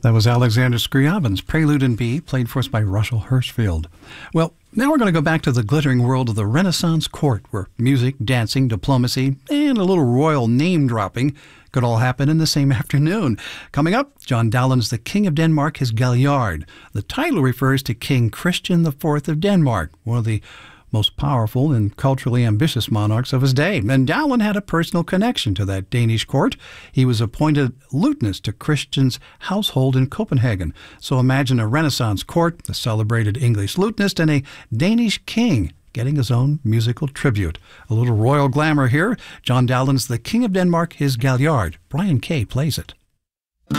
That was Alexander Scriabin's Prelude in B, played for us by Russell Hirschfield. Well, now we're going to go back to the glittering world of the Renaissance court, where music, dancing, diplomacy, and a little royal name-dropping could all happen in the same afternoon. Coming up, John Dallen's The King of Denmark, his Galliard. The title refers to King Christian IV of Denmark, one of the most powerful and culturally ambitious monarchs of his day. And Dallen had a personal connection to that Danish court. He was appointed lutenist to Christian's household in Copenhagen. So imagine a Renaissance court, a celebrated English lutenist, and a Danish king getting his own musical tribute. A little royal glamour here. John Dallen's The King of Denmark, his Galliard. Brian Kay plays it.